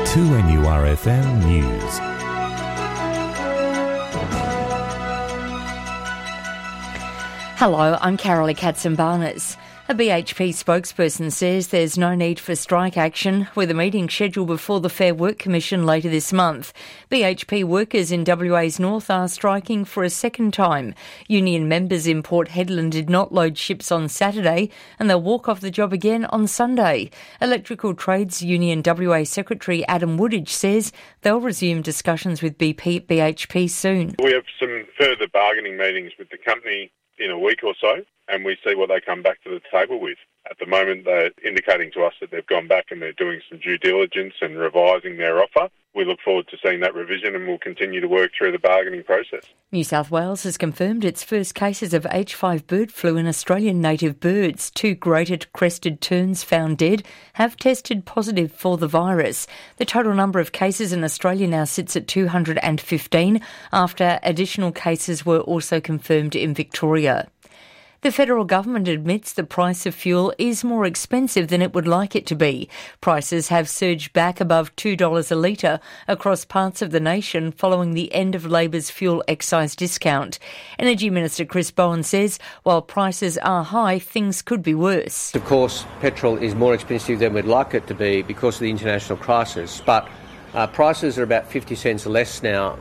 2NURFM News. Hello, I'm Carolee Katzenbarnes. A BHP spokesperson says there's no need for strike action, with a meeting scheduled before the Fair Work Commission later this month. BHP workers in WA's north are striking for a second time. Union members in Port Hedland did not load ships on Saturday, and they'll walk off the job again on Sunday. Electrical Trades Union WA Secretary Adam Woodage says they'll resume discussions with BHP soon. We have some further bargaining meetings with the company in a week or so, and we see what they come back to the table with. At the moment, they're indicating to us that they've gone back and they're doing some due diligence and revising their offer. We look forward to seeing that revision, and we'll continue to work through the bargaining process. New South Wales has confirmed its first cases of H5 bird flu in Australian native birds. 2 greater crested terns found dead have tested positive for the virus. The total number of cases in Australia now sits at 215 after additional cases were also confirmed in Victoria. The federal government admits the price of fuel is more expensive than it would like it to be. Prices have surged back above $2 a litre across parts of the nation following the end of Labor's fuel excise discount. Energy Minister Chris Bowen says while prices are high, things could be worse. Of course, petrol is more expensive than we'd like it to be because of the international crisis, but prices are about 50 cents less now